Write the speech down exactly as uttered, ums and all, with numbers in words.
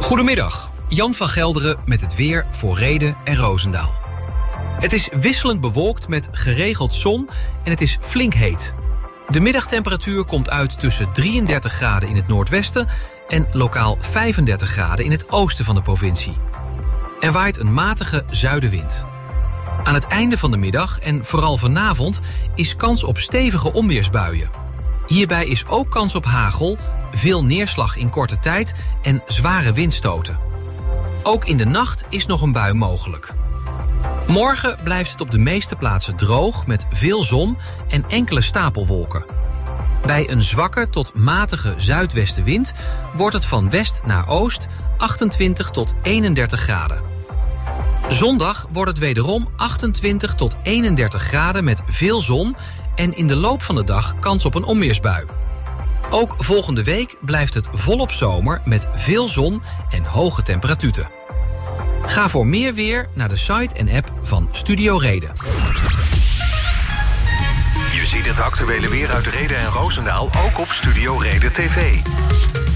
Goedemiddag, Jan van Gelderen met het weer voor Rheden en Roosendaal. Het is wisselend bewolkt met geregeld zon en het is flink heet. De middagtemperatuur komt uit tussen drieëndertig graden in het noordwesten en lokaal vijfendertig graden in het oosten van de provincie. Er waait een matige zuidenwind. Aan het einde van de middag en vooral vanavond is kans op stevige onweersbuien. Hierbij is ook kans op hagel, veel neerslag in korte tijd en zware windstoten. Ook in de nacht is nog een bui mogelijk. Morgen blijft het op de meeste plaatsen droog met veel zon en enkele stapelwolken. Bij een zwakke tot matige zuidwestenwind wordt het van west naar oost achtentwintig tot eenendertig graden. Zondag wordt het wederom achtentwintig tot eenendertig graden met veel zon en in de loop van de dag kans op een onweersbui. Ook volgende week blijft het volop zomer met veel zon en hoge temperaturen. Ga voor meer weer naar de site en app van Studio Reden. Je ziet het actuele weer uit Rheden en Roosendaal ook op Studio Reden T V.